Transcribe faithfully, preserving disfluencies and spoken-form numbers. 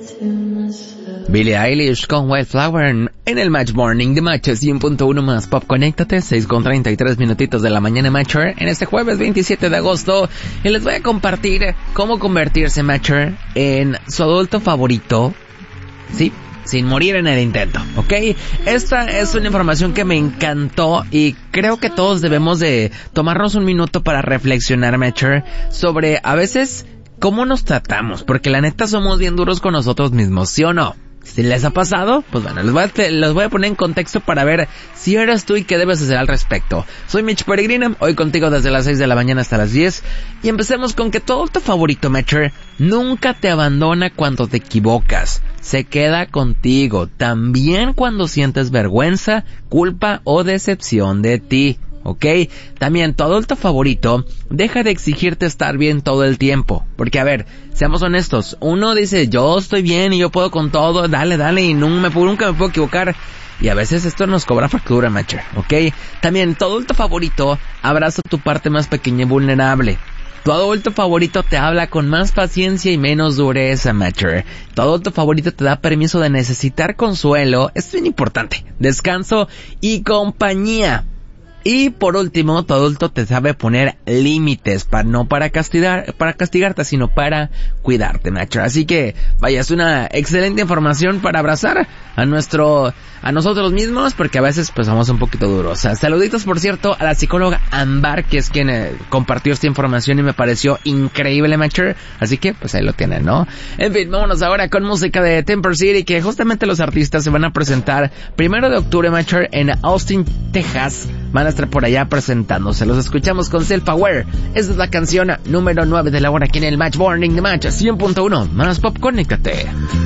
Billie Eilish con Wildflower en el Match Morning de Match cien punto uno más Pop. Conéctate, seis con treinta y tres minutitos de la mañana, Matcher, en este jueves veintisiete de agosto, y les voy a compartir cómo convertirse, Matcher, en su adulto favorito, ¿sí?, sin morir en el intento, ¿ok? Esta es una información que me encantó y creo que todos debemos de tomarnos un minuto para reflexionar, Matcher, sobre a veces cómo nos tratamos, porque la neta somos bien duros con nosotros mismos, ¿sí o no? Si les ha pasado, pues bueno, les voy a, les voy a poner en contexto para ver si eres tú y qué debes hacer al respecto. Soy Mitch Peregrina, hoy contigo desde las seis de la mañana hasta las diez, y empecemos con que todo tu favorito, Matcher, nunca te abandona cuando te equivocas. Se queda contigo, también cuando sientes vergüenza, culpa o decepción de ti. ¿Ok? También tu adulto favorito deja de exigirte estar bien todo el tiempo. Porque, a ver, seamos honestos. Uno dice, yo estoy bien y yo puedo con todo, dale, dale, y no me, nunca me puedo equivocar. Y a veces esto nos cobra factura, Matcher, ¿ok? También tu adulto favorito abraza tu parte más pequeña y vulnerable. Tu adulto favorito te habla con más paciencia y menos dureza, Matcher. Tu adulto favorito te da permiso de necesitar consuelo, esto es bien importante, descanso y compañía. Y por último, tu adulto te sabe poner límites, para no para castigar, para castigarte, sino para cuidarte, Matcher. Así que, vaya, es una excelente información para abrazar a nuestro, a nosotros mismos, porque a veces pues somos un poquito duros. O sea, saluditos, por cierto, a la psicóloga Ambar, que es quien eh, compartió esta información y me pareció increíble, Matcher. Así que, pues ahí lo tienen, ¿no? En fin, vámonos ahora con música de Temper City, que justamente los artistas se van a presentar primero de octubre, Matcher, en Austin, Texas. Van a estar por allá presentándose. Los escuchamos con Self Aware. Esta es la canción número nueve de la hora aquí en el Match Morning de Match cien punto uno más Pop. Conéctate.